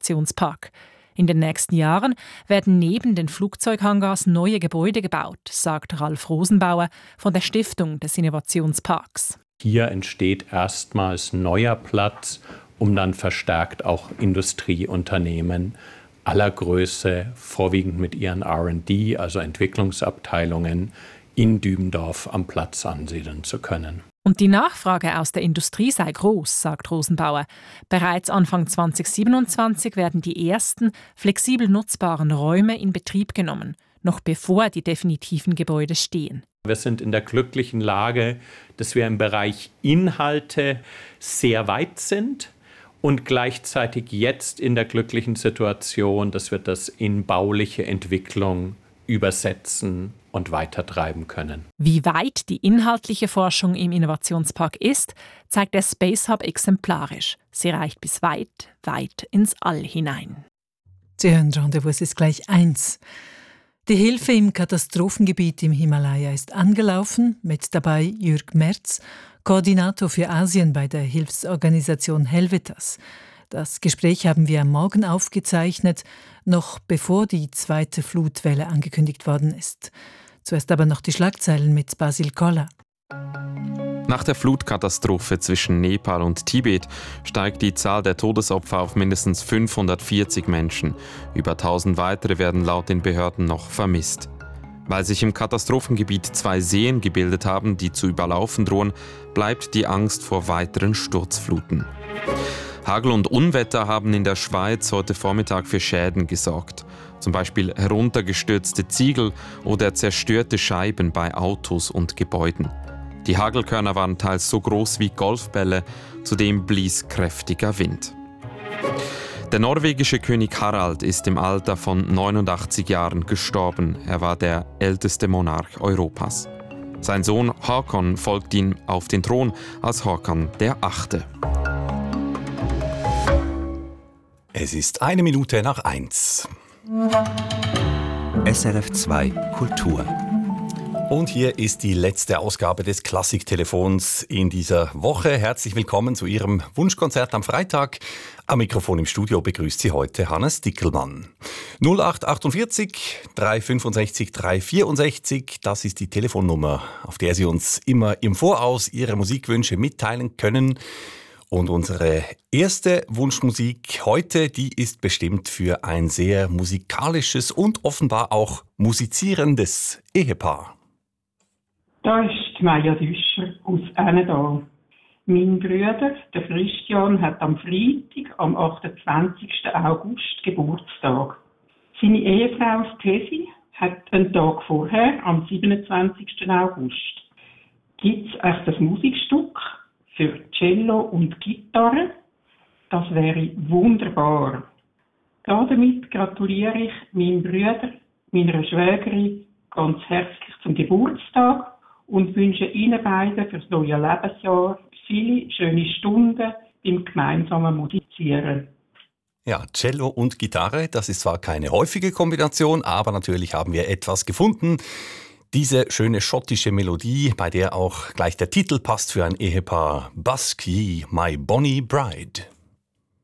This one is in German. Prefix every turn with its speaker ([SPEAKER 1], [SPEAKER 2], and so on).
[SPEAKER 1] Innovationspark. In den nächsten Jahren werden neben den Flugzeughangars neue Gebäude gebaut, sagt Ralf Rosenbauer von der Stiftung des Innovationsparks.
[SPEAKER 2] Hier entsteht erstmals neuer Platz, um dann verstärkt auch Industrieunternehmen aller Größe, vorwiegend mit ihren R&D, also Entwicklungsabteilungen, in Dübendorf am Platz ansiedeln zu können.
[SPEAKER 1] Und die Nachfrage aus der Industrie sei groß, sagt Rosenbauer. Bereits Anfang 2027 werden die ersten flexibel nutzbaren Räume in Betrieb genommen, noch bevor die definitiven Gebäude stehen.
[SPEAKER 2] Wir sind in der glücklichen Lage, dass wir im Bereich Inhalte sehr weit sind und gleichzeitig jetzt in der glücklichen Situation, dass wir das in bauliche Entwicklung übersetzen und weitertreiben können.
[SPEAKER 1] Wie weit die inhaltliche Forschung im Innovationspark ist, zeigt der Space Hub exemplarisch. Sie reicht bis weit, weit ins All hinein.
[SPEAKER 3] Sie hören Rendezvous, es ist gleich 1. Die Hilfe im Katastrophengebiet im Himalaya ist angelaufen, mit dabei Jürg Merz, Koordinator für Asien bei der Hilfsorganisation Helvetas. Das Gespräch haben wir am Morgen aufgezeichnet, noch bevor die zweite Flutwelle angekündigt worden ist. Zuerst aber noch die Schlagzeilen mit Basil Koller.
[SPEAKER 4] Nach der Flutkatastrophe zwischen Nepal und Tibet steigt die Zahl der Todesopfer auf mindestens 540 Menschen. Über 1000 weitere werden laut den Behörden noch vermisst. Weil sich im Katastrophengebiet 2 Seen gebildet haben, die zu überlaufen drohen, bleibt die Angst vor weiteren Sturzfluten. Hagel und Unwetter haben in der Schweiz heute Vormittag für Schäden gesorgt. Zum Beispiel heruntergestürzte Ziegel oder zerstörte Scheiben bei Autos und Gebäuden. Die Hagelkörner waren teils so groß wie Golfbälle, zudem blies kräftiger Wind. Der norwegische König Harald ist im Alter von 89 Jahren gestorben. Er war der älteste Monarch Europas. Sein Sohn Håkon folgt ihm auf den Thron als Håkon der 8.
[SPEAKER 5] Es ist 1:01.
[SPEAKER 6] SRF 2 Kultur.
[SPEAKER 5] Und hier ist die letzte Ausgabe des Klassiktelefons in dieser Woche. Herzlich willkommen zu Ihrem Wunschkonzert am Freitag. Am Mikrofon im Studio begrüßt Sie heute Hannes Dickelmann. 0848 365 364, das ist die Telefonnummer, auf der Sie uns immer im Voraus Ihre Musikwünsche mitteilen können. Und unsere erste Wunschmusik heute, die ist bestimmt für ein sehr musikalisches und offenbar auch musizierendes Ehepaar.
[SPEAKER 7] Da ist die Maja Düscher aus Ennedal. Mein Bruder, der Christian, hat am Freitag, am 28. August Geburtstag. Seine Ehefrau Steffi hat einen Tag vorher, am 27. August. Gibt es echt ein Musikstück für Cello und Gitarre? Das wäre wunderbar. Damit gratuliere ich meinem Bruder, meiner Schwägerin ganz herzlich zum Geburtstag und wünsche Ihnen beiden für das neue Lebensjahr viele schöne Stunden beim gemeinsamen Musizieren.
[SPEAKER 5] Ja, Cello und Gitarre, das ist zwar keine häufige Kombination, aber natürlich haben wir etwas gefunden. Diese schöne schottische Melodie, bei der auch gleich der Titel passt für ein Ehepaar. Busk ye, my bonny bride.